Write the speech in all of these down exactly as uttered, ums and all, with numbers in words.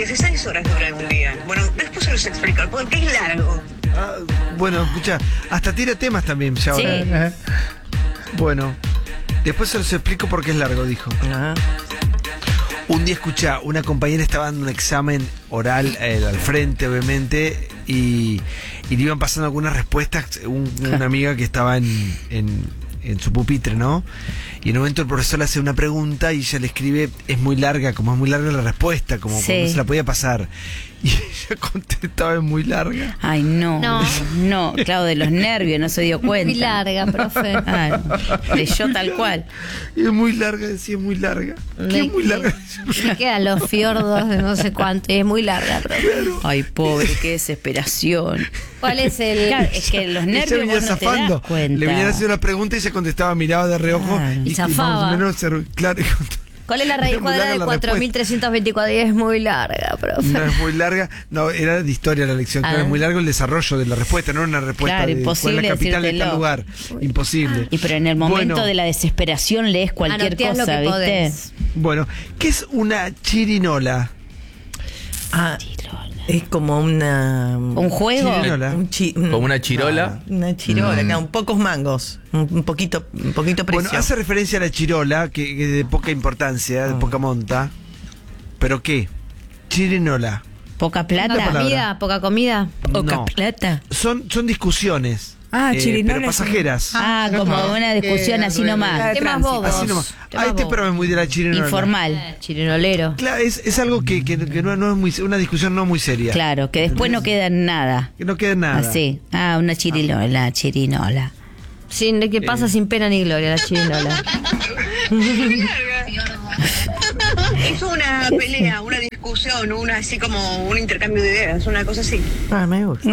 dieciséis horas dura el día. Bueno, después se los explico, porque es largo. Ah, bueno, escucha, hasta tira temas también ya Sí. ahora. ¿Eh? Bueno, después se los explico porque es largo, dijo. Ajá. Un día, escucha, una compañera estaba dando un examen oral eh, al frente, obviamente, y, y le iban pasando algunas respuestas. Un- una amiga que estaba en, en, en su pupitre, ¿no? Y en un momento el profesor le hace una pregunta y ella le escribe, es muy larga, como es muy larga la respuesta, como Sí. como no se la podía pasar. Y ella contestaba, es muy larga. Ay, no. No. No, claro, de los nervios, no se dio cuenta. Muy larga, profe. Ah, leyó tal cual. Es muy larga, decía, es muy larga. ¿Qué Le- es muy larga? Le quedan los fiordos de no sé cuánto. Y es muy larga, profe. Ay, pobre, qué desesperación. ¿Cuál es el...? Claro, es que los Ella nervios venía vos no te zafando. das cuenta. Le venían haciendo una pregunta y ella contestaba, miraba de reojo Claro. y, Y zafaba. más o menos, se- claro, y cont- ¿Cuál es la raíz Era muy cuadrada larga de la cuatro mil trescientos veinticuatro? Y es muy larga, profe. no es muy larga. No, era de historia la lección. Claro, Ah. es muy largo el desarrollo de la respuesta, no era una respuesta Claro, de cuál imposible es la capital de tal decírtelo. lugar. Imposible. Y pero en el momento Bueno. de la desesperación lees cualquier Anoteás lo cosa, que ¿viste? podés. Bueno, ¿qué es una chirinola? Ah, es como una... ¿Un juego? Chirinola. Un chi- un- Como una chirola. Una chirola, Mm. claro, un pocos mangos, un, un poquito, un poquito precio. Bueno, hace referencia a la chirola, que, que es de poca importancia, de poca monta. ¿Pero qué? Chirinola. ¿Poca ¿Poca plata? comida? ¿Poca comida? ¿Poca No. plata? Son, son discusiones. Ah, eh, chirinola pero es un- pasajeras. Ah, como una discusión que así re- nomás. ¿Qué más tránsito. bobos? Así nomás. ¿Qué Ah, más este bobos? programa es muy de la chirinola. Informal. Chirinolero. Claro, es, es algo que, que, que no, no es muy, una discusión no muy seria. Claro, que después no queda en nada. Que no quede nada. Así. Ah, una chirinola, chirinola. Sin, ¿Qué pasa sin pena ni gloria la chirinola? Es una pelea, una discusión, una así como un intercambio de ideas, una cosa así. Ah, me gusta.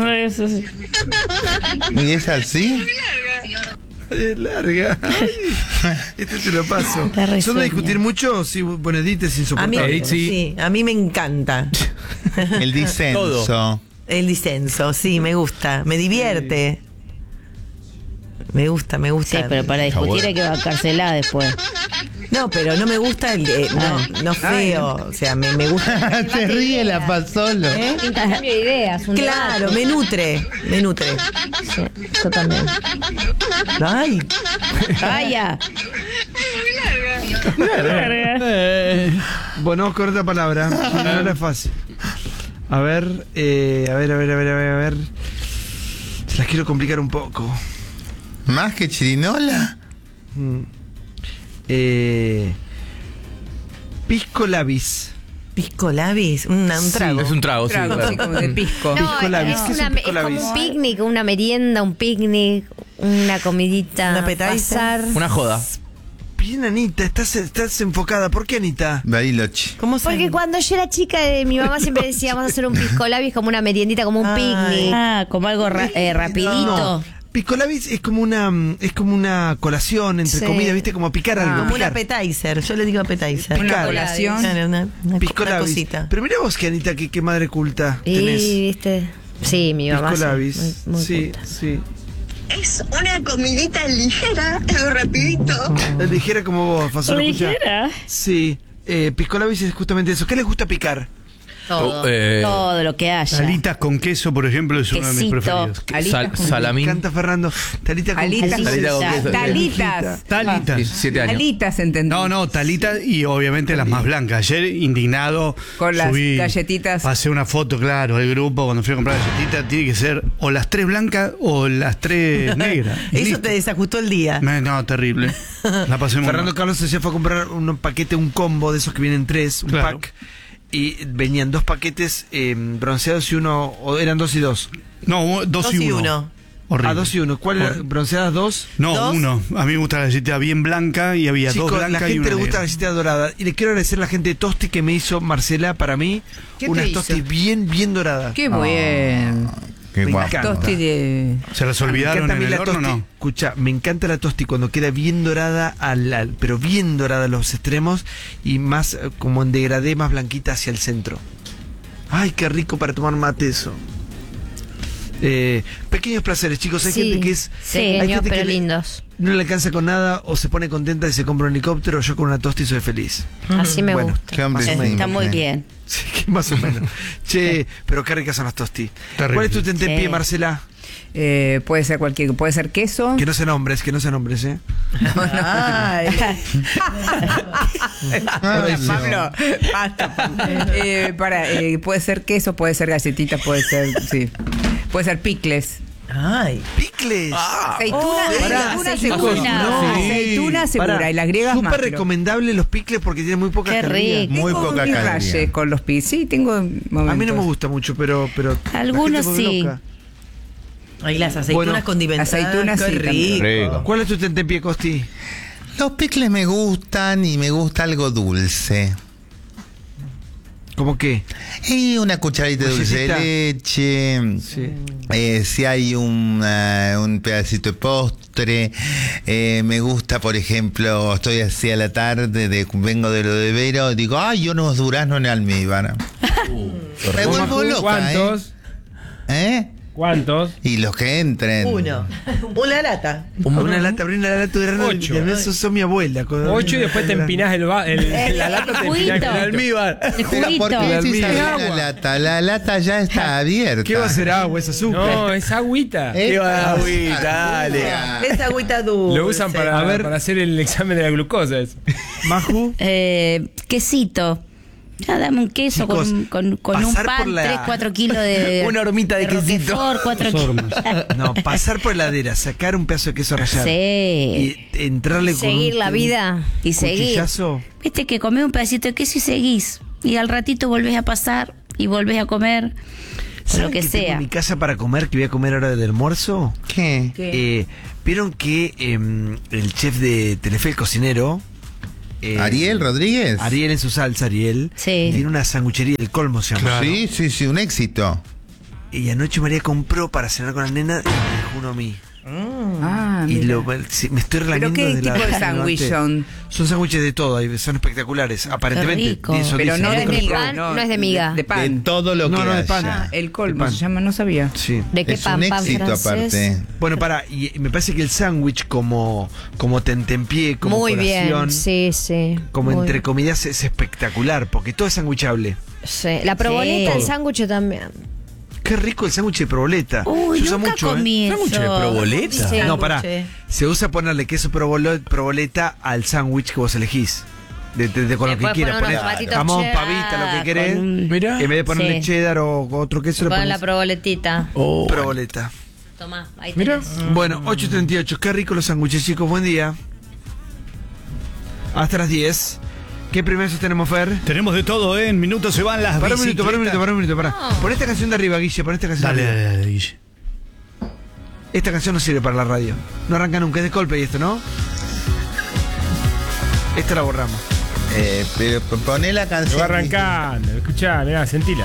¿Y es así? Es larga. Ay, este te lo paso. Está re ¿Son de sueña. discutir mucho? Sí, bueno, Edith es A mí, insoportable. Eh, sí. sí, a mí me encanta. El disenso. Todo. El disenso, sí, me gusta, me divierte. Me gusta, me Sí, gusta. pero para discutir bueno. hay que bancársela después. No, pero no me gusta el eh, no, no feo, o sea, me, me gusta. Se ríe la pasolo. ¿Eh? Intercambio de ideas. Un Claro, debate. me nutre, me nutre. Sí, totalmente. Ay, ¡Vaya! Bueno, vamos con otra palabra. No era fácil. A ver, eh, a ver, a ver, a ver, a ver, a ver. Se las quiero complicar un poco. ¿Más que chirinola? Mm. Eh, pisco labis. pisco labis, una- un Sí, trago. Es un trago, sí. Trago, claro. sí, como de pisco. No, Pisco labis. es, ¿Qué es una- un pisco es como labis? un picnic, una merienda, un picnic, una comidita. ¿Un appetizer? pasar. Una joda. Bien, Anita, estás, estás enfocada. ¿Por qué, Anita? Bariloche. ¿Cómo se Porque cuando yo era chica, eh, mi mamá siempre decía, vamos a hacer un pisco labis como una meriendita, como un Ay. picnic. Ah, como algo ra- eh, rapidito. No. Pisco labis es como una mm, es como una colación entre Sí. comida, ¿viste? Como picar algo. Como un picar. appetizer, yo le digo appetizer. Picar. Una colación. Claro, una, una, Pisco una labis. cosita. Pero mira vos que, Anita, qué, qué madre culta Y, tenés. viste, sí, mi mamá. Pisco sí, labis. muy- muy sí, culta. sí. Es una comidita ligera, rapidito. Es ligera como vos, Fasolo. escuchá. Sí. Eh, pisco labis es justamente eso. ¿Qué les gusta picar? Todo. Oh, eh, Todo lo que haya. Alitas con queso, por ejemplo, es uno de mis Quesito. preferidos. Alitas sal- con- Me salamín. encanta, Fernando. Talita con Alitas. queso. Talita con queso. Talitas. Talitas. Sí, siete años. Alitas, entendí. No, no, talitas y obviamente las más blancas. Ayer, indignado, Con las subí, galletitas. pasé una foto, claro, del grupo cuando fui a comprar galletitas. Tiene que ser o las tres blancas o las tres negras. Y Eso listo. te desajustó el día. Me- No, terrible. La pasé muy Fernando mal. Carlos se fue a comprar un paquete, un combo de esos que vienen tres, un Claro. pack. Y venían dos paquetes eh, bronceados y uno, o eran dos y dos. No, dos, Dos y y uno. uno. Horrible. Ah, dos y uno. ¿Cuál era? Horrible. ¿Bronceadas dos? No, ¿Dos? uno. A mí me gusta la galletita bien blanca y había Chicos, dos la blancas y gente una le gusta la negra. galletita dorada. Y le quiero agradecer a la gente de Tosti que me hizo Marcela para mí. ¿Qué te Unas hizo? tostis bien, bien doradas. Qué bien. Qué Me guapo. encanta. Tosti de... ¿Se las Me olvidaron encanta a en mí el la horno o tosti. no? Escucha, me encanta la tosti cuando queda bien dorada, al, al- pero bien dorada a los extremos y más eh, como en degradé, más blanquita hacia el centro. Ay, qué rico para tomar mate eso. Eh, pequeños placeres, chicos. Hay Sí, gente que es. sí, hay pequeños, gente pero que le- lindos. no le alcanza con nada o se pone contenta y se compra un helicóptero. Yo con una tosti soy feliz. Así me Bueno, gusta. Qué hombre Más o simple. Está muy bien. Sí, Que más o menos. Che, pero qué ricas son las tosti. Terrible. ¿Cuál es tu tentempié, Sí. Marcela? Eh, puede ser cualquier, puede ser queso. Que no sean hombres, que no sean hombres, ¿eh? Ay. Hola, Pablo, basta, Pablo. Eh, para, eh, puede ser queso, puede ser galletita, puede ser, sí. Puede ser picles. Ay. ¡Picles! Aceituna, pará. aceituna Aceituna. segura. No. Aceituna segura. Pará, Y las griegas más. súper pero- recomendable los picles porque tienen muy pocas Qué calorías. rico. Muy Tengo poca mis caloría. rayes con los pis. Sí, tengo momentos. A mí no me gusta mucho, pero... pero la Algunos gente se vuelve sí. loca. Ay, las aceitunas Bueno, condimentadas. aceitunas qué sí, también. rico. ¿Cuál es tu tentempié, Costi? Los picles me gustan y me gusta algo dulce. ¿Cómo qué? Y una cucharadita de dulce de Galletita. leche. Sí. Eh, si hay un, eh, un pedacito de postre. Eh, me gusta, por ejemplo, estoy así a la tarde, de, vengo de lo de Vero, digo, ay, unos duraznos en almíbar. Me vuelvo loca, ¿Cuántos? ¿eh? ¿Eh? ¿Cuántos? Y los que entren. Uno. Una lata. Una lata, abrí una lata de grano. Ocho. De eso sos mi abuela. Ocho y después te empinás el, va- el- la lata, te juguito. empinás con el almíbar. El Pero juguito. ¿por qué decís abrir Agua. la lata? La lata ya está abierta. ¿Qué va a ser agua? Es azúcar. No, es agüita. ¿Eh? Qué agüita, dale. Es agüita dulce. Lo usan para, A ver. para hacer el examen de la glucosa. eso. Maju. Eh, quesito. Ya dame un queso Chicos, con, con, con un pasar pan, por la- tres, cuatro kilos de. Una hormita de quesito. Roquefort, cuatro Dos kilos. hormas. No, pasar por la heladera, sacar un pedazo de queso rallado. Sí. Y entrarle con Seguir un, la vida. Y seguir. cuchillazo. Viste que comés un pedacito de queso y seguís. Y al ratito volvés a pasar y volvés a comer. O ¿Saben lo que qué tengo sea. en mi casa para comer, que voy a comer ahora del almuerzo? ¿Qué? Eh, Vieron que em, el chef de Telefe, el cocinero... eh, ¿Ariel Rodríguez? Ariel en su salsa, Ariel. Sí. Tiene una sanguchería, el Colmo se llama. Claro. Sí, sí, sí, un éxito. Y anoche María compró para cenar con la nena y me dejó uno a mí. Ah, Y mira. lo, sí, me estoy ¿Pero relamiendo qué de la- tipo de del sándwich levante. son? Son sándwiches de todo, ahí son espectaculares, aparentemente. rico. Eso Pero dicen. no ¿No de es de miga. pan? No es de miga. De, de De pan. todo lo No, que no, de pan. haya. Ah, el De colmo pan. se llama, no sabía. Sí. ¿De qué Es pan? un ¿Pan éxito francés? aparte. Bueno, para, y me parece que el sándwich como, como tentempié, como Muy colación, bien, sí, sí. como Muy entre comidas es espectacular, porque todo es sándwichable. Sí. La proboleta, Sí. el sándwich también. Qué rico el sándwich de proboleta. Uy, Se usa nunca mucho, ¿eh? comí eso. ¿Sándwich de proboleta? Sí. No, pará. Sándwich. Se usa ponerle queso provolo- proboleta al sándwich que vos elegís. De, de- de- con Le lo que puedes quieras. poner unos Poner tomatitos jamón, cheddar, pavita, lo que querés. con un- Mirá. En vez de ponerle Sí. cheddar o otro queso, le Pon la pones proboletita. Oh. proboleta. Tomá, ahí Mira. tenés. Bueno, ocho treinta y ocho. Qué rico los sándwiches, chicos. Buen día. Hasta las diez. ¿Qué primeros tenemos, Fer? Tenemos de todo, ¿eh? En minutos se van las Para un minuto, para un minuto, para un minuto. Para. No. Pon esta canción de arriba, Guille. Pon esta canción Dale, de arriba. dale, dale, Guille. Esta canción no sirve para la radio. No arranca nunca. Es de Coldplay esto, ¿no? Esta la borramos. Eh, pero poné la Se canción. va arrancando. Escuchá, mirá, sentila.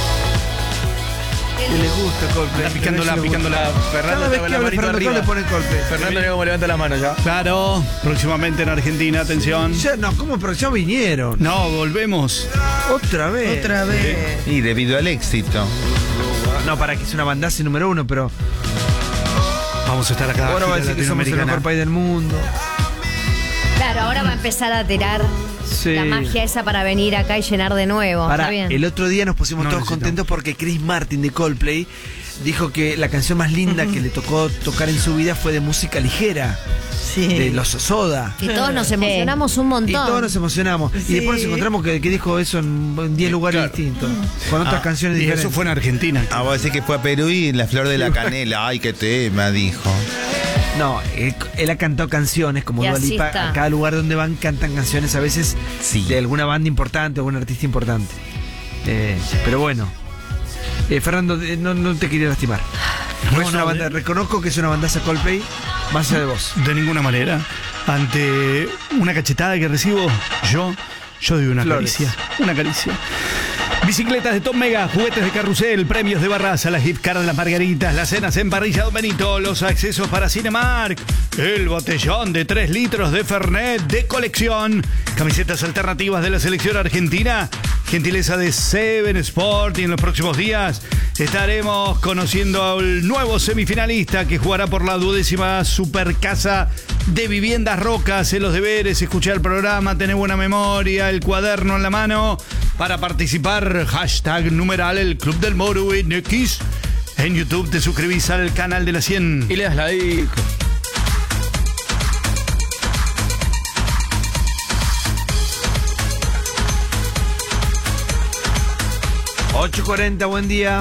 Que les gusta Coldplay. Está picándola, Les gusta. picándola. Fernando Cada vez con que la habla manito Fernando arriba. le pone Coldplay. Fernando, mira cómo levanta la mano ya. Claro, próximamente en Argentina, atención. Ya, no, ¿cómo? Pero ya vinieron. No, volvemos. Otra vez. Otra vez. Y debido al éxito. No, para que es una bandaza número uno, pero Vamos a estar acá. ahora va a gira decir que somos el latinoamericana. mejor país del mundo. Claro, ahora va a empezar a tirar Sí. la magia esa para venir acá y llenar de nuevo. Ahora, Está bien. el otro día nos pusimos No todos necesitamos. contentos porque Chris Martin de Coldplay dijo que la canción más linda que le tocó tocar en su vida fue de música ligera, Sí. de los Soda. Y todos nos emocionamos un montón. Y todos nos emocionamos. Y después nos encontramos que, que dijo eso en diez lugares Claro. distintos, con otras Ah, canciones y diferentes. eso fue en Argentina. Ah, vos decís que fue a Perú y la flor de la canela. Ay, qué tema, dijo. No, él, él ha cantado canciones como Y Dua así Lipa. está. A cada lugar donde van cantan canciones a veces Sí. de alguna banda importante o algún artista importante. Eh, pero bueno. Eh, Fernando, eh, no, no te quería lastimar. No, es una no, banda, de- reconozco que es una bandaza Coldplay, más allá de vos. De ninguna manera. Ante una cachetada que recibo, yo, yo doy una Flores. caricia. Una caricia. Bicicletas de Top Mega, juguetes de carrusel, premios de Barraza, las gift cards de las margaritas, las cenas en parrilla Don Benito, los accesos para Cinemark, el botellón de tres litros de Fernet de colección, camisetas alternativas de la selección argentina gentileza de Seven Sport, y en los próximos días estaremos conociendo al nuevo semifinalista que jugará por la duodécima Supercasa de Viviendas Roca. Hacer los deberes, escuchar el programa, tener buena memoria, el cuaderno en la mano para participar. Hashtag numeral el Club del Moro en X. En YouTube te suscribís al canal de la cien Y le das like. ocho cuarenta, buen día.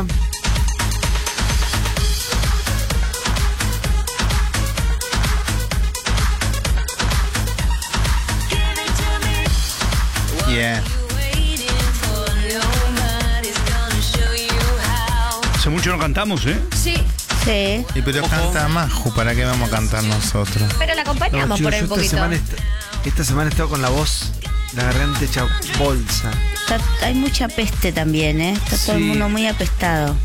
Yeah. Hace mucho no cantamos, ¿eh? Sí. Sí. Y pero canta Maju, ¿para qué vamos a cantar nosotros? Pero la acompañamos No, chicos, por ahí un yo esta poquito. semana, est- esta semana he estado con la voz, la garganta hecha bolsa. Está- hay mucha peste también, ¿eh? Está todo el Sí. mundo muy apestado.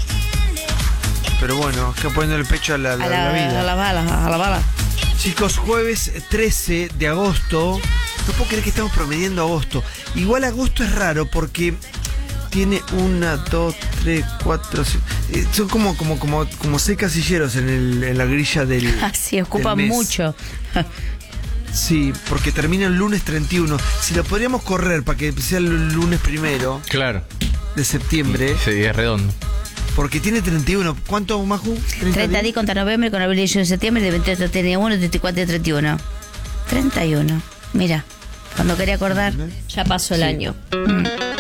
Pero bueno, es que poniendo el pecho a la, la- A la, la vida. a la bala, a la bala. Chicos, jueves trece de agosto. No puedo creer que estamos promediando agosto. Igual agosto es raro porque tiene una, dos, tres, cuatro, cinco. eh, son como, como, como, como seis casilleros en, el, en la grilla del. Así, ocupan del mes. mucho. Sí, porque termina el lunes treinta y uno. Si lo podríamos correr para que sea el lunes primero Claro. de septiembre, Sí, es redondo. porque tiene treinta y uno. ¿Cuánto, Maju? treinta días contra noviembre, con abril y de septiembre, de veintiocho treinta y uno, treinta y cuatro y treinta y uno. treinta y uno. Mira, cuando quería acordar. Ya pasó el año. Mm.